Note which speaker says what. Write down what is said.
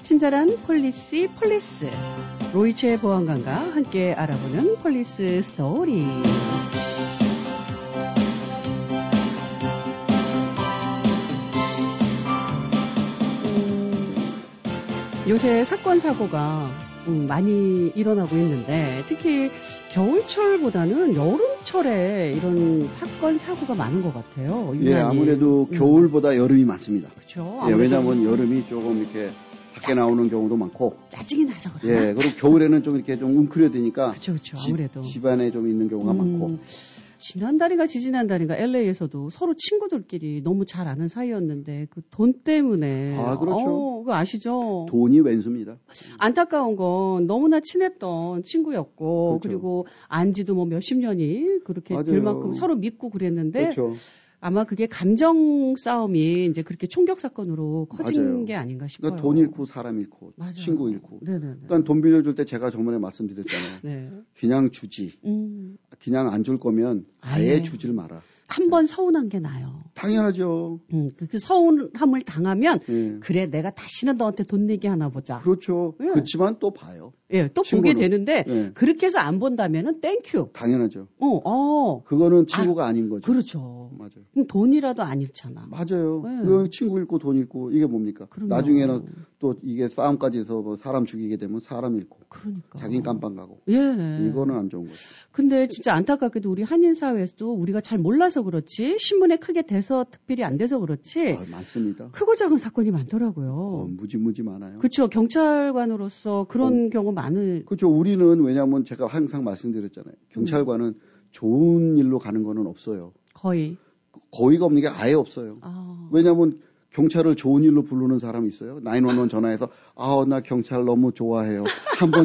Speaker 1: 친절한 폴리스 폴리스. 로이체 보안관과 함께 알아보는 폴리스 스토리. 요새 사건 사고가 많이 일어나고 있는데 특히 겨울철보다는 여름철에 이런 사건 사고가 많은 것 같아요. 유난히.
Speaker 2: 예, 아무래도 겨울보다 여름이 많습니다.
Speaker 1: 그렇죠.
Speaker 2: 예, 왜냐하면 여름이 조금 이렇게 밖에 나오는 경우도 많고
Speaker 1: 짜증이 나서 그래요.
Speaker 2: 예, 그리고 겨울에는 좀 이렇게 좀 웅크려드니까
Speaker 1: 그렇죠. 아무래도
Speaker 2: 집안에 좀 있는 경우가 많고.
Speaker 1: 지난달인가 지지난달인가 LA에서도 서로 친구들끼리 너무 잘 아는 사이였는데 그 돈 때문에.
Speaker 2: 아, 그렇죠.
Speaker 1: 그거 아시죠?
Speaker 2: 돈이 왼수입니다.
Speaker 1: 안타까운 건 너무나 친했던 친구였고,
Speaker 2: 그렇죠.
Speaker 1: 그리고 안지도 뭐 몇십 년이 그렇게
Speaker 2: 맞아요.
Speaker 1: 될 만큼 서로 믿고 그랬는데
Speaker 2: 그렇죠.
Speaker 1: 아마 그게 감정 싸움이 이제 그렇게 총격 사건으로 커진
Speaker 2: 맞아요.
Speaker 1: 게 아닌가 싶어요.
Speaker 2: 그러니까 돈 잃고 사람 잃고
Speaker 1: 맞아요.
Speaker 2: 친구 잃고.
Speaker 1: 네네네.
Speaker 2: 그러니까 돈 빌려줄 때 제가 저번에 말씀드렸잖아요.
Speaker 1: 네.
Speaker 2: 그냥 주지. 그냥 안 줄 거면 아예 주질 마라.
Speaker 1: 한 번 서운한 게 나아요.
Speaker 2: 당연하죠.
Speaker 1: 그 서운함을 당하면
Speaker 2: 예.
Speaker 1: 그래 내가 다시는 너한테 돈 내게 하나 보자.
Speaker 2: 그렇죠.
Speaker 1: 예.
Speaker 2: 그렇지만 또 봐요.
Speaker 1: 예, 또
Speaker 2: 친구를.
Speaker 1: 보게 되는데
Speaker 2: 예.
Speaker 1: 그렇게 해서 안 본다면은 땡큐.
Speaker 2: 당연하죠.
Speaker 1: 어.
Speaker 2: 그거는 친구가 아닌 거죠.
Speaker 1: 그렇죠.
Speaker 2: 맞아요.
Speaker 1: 그럼 돈이라도 안 잃잖아.
Speaker 2: 맞아요.
Speaker 1: 예.
Speaker 2: 그 친구 잃고 돈 잃고 이게 뭡니까?
Speaker 1: 그럼요.
Speaker 2: 나중에는 또 이게 싸움까지 해서 뭐 사람 죽이게 되면 사람 잃고
Speaker 1: 그러니까.
Speaker 2: 자기 깜빵 가고.
Speaker 1: 예.
Speaker 2: 이거는 안 좋은 거죠.
Speaker 1: 근데 진짜 안타깝게도 우리 한인 사회에서도 우리가 잘 몰라서 그렇지 신문에 크게 돼서 특별히 안 돼서 그렇지
Speaker 2: 많습니다.
Speaker 1: 크고 작은 사건이 많더라고요.
Speaker 2: 무지 많아요.
Speaker 1: 그렇죠. 경찰관으로서 그런 경우 많은.
Speaker 2: 그렇죠. 우리는 왜냐하면 제가 항상 말씀드렸잖아요. 경찰관은 좋은 일로 가는 거는 없어요. 거의가 없는 게 아예 없어요. 왜냐하면 경찰을 좋은 일로 부르는 사람이 있어요. 911 전화해서 나 경찰 너무 좋아해요. 한번